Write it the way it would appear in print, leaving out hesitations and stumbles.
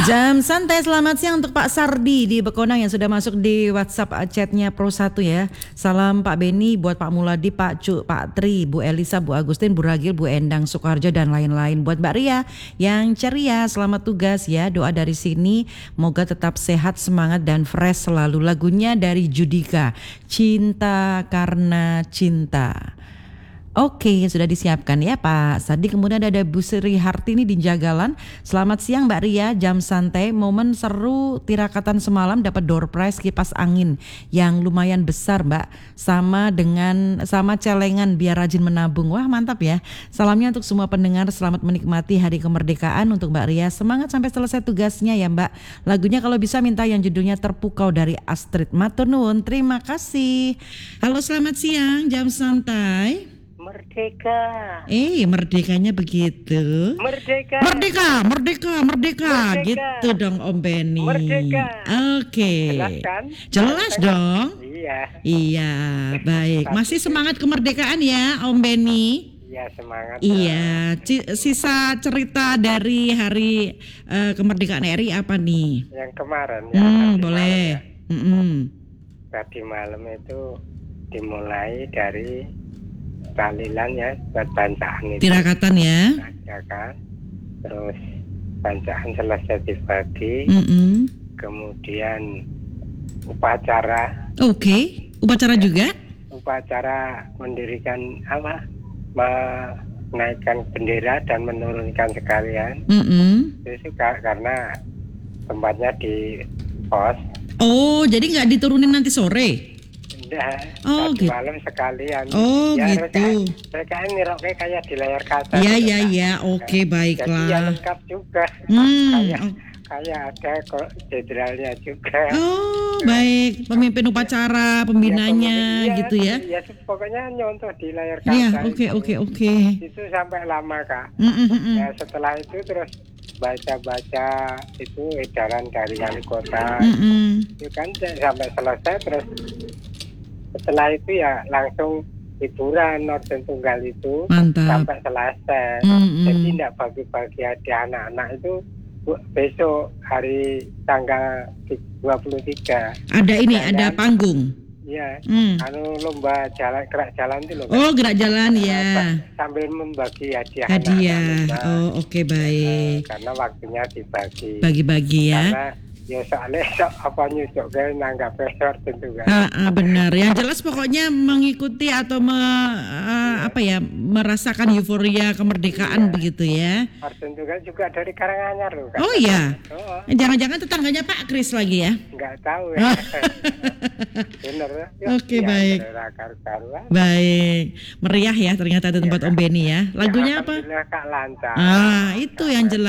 Jam santai, selamat siang untuk Pak Sardi di Bekonang yang sudah masuk di WhatsApp chatnya Pro 1 ya. Salam Pak Beni buat Pak Muladi, Pak Cu, Pak Tri, Bu Elisa, Bu Agustin, Bu Ragil, Bu Endang, Sukoharjo dan lain-lain. Buat Mbak Ria yang ceria, selamat tugas ya. Doa dari sini, moga tetap sehat, semangat dan fresh selalu. Lagunya dari Judika, Cinta Karena Cinta. Oke, sudah disiapkan ya Pak Sardi. Kemudian ada Bu Sri Hartini di Jagalan. Selamat siang Mbak Ria, jam santai, momen seru tirakatan semalam dapat door prize kipas angin yang lumayan besar Mbak. Sama celengan biar rajin menabung. Wah mantap ya. Salamnya untuk semua pendengar, selamat menikmati hari kemerdekaan untuk Mbak Ria. Semangat sampai selesai tugasnya ya Mbak. Lagunya kalau bisa minta yang judulnya Terpukau dari Astrid. Matur nuwun, terima kasih. Halo selamat siang, jam santai. Merdeka. Merdekanya begitu. Merdeka. Merdeka. Gitu dong Om Beni. Merdeka. Oke. Jelas kan? Jelas dong. Iya, baik. Masih semangat kemerdekaan ya Om Beni? Iya, semangat. Iya. Sisa cerita dari hari kemerdekaan RI apa nih? Yang kemarin ya. Boleh. Tadi malam itu dimulai dari tahlilan ya, buat bacaan itu. Tirakatan ya. Kan? Terus bacaan selesai dibagi. Kemudian upacara. Oke. Upacara juga? Upacara mendirikan menaikkan bendera dan menurunkan sekalian. Itu juga karena tempatnya di pos. Oh, jadi nggak diturunin nanti sore? Tadi malam sekalian. Gitu. Mereka ini roknya kayak di layar kaca. Iya. Oke, baiklah. Jadi ya lengkap juga. Kayak ada kok jenderalnya juga. Baik. Pemimpin upacara, pembinanya gitu ya. Ya, pokoknya nyontoh di layar kaca. Iya, oke. Itu sampai lama, Kak. Ya, setelah itu terus baca itu edaran dari wali kota. Itu kan sampai selesai, terus setelah itu ya langsung hiburan Orden Tunggal itu. Mantap. Sampai selesai. Jadi tidak bagi-bagi hadiah anak-anak itu besok hari tanggal 23. Ada panggung. Iya. Lomba gerak jalan itu loh. Gerak jalan ya. Sambil membagi hadiah. Oke, baik. Karena waktunya dibagi. Bagi-bagi ya. Karena ya soalnya apa nyucuk kan nanggap pressure tentu kan. Benar. Yang jelas pokoknya mengikuti atau merasakan euforia kemerdekaan begitu ya. Tentu kan juga dari Karanganyar loh kan. Oh iya. Jangan-jangan tetangganya Pak Kris lagi ya? Enggak tahu ya. Bener. Oke, baik. Baik. Meriah ya ternyata di tempat Om Beni ya. Lagunya apa? Alhamdulillah Kak lancar. Itu yang jelas.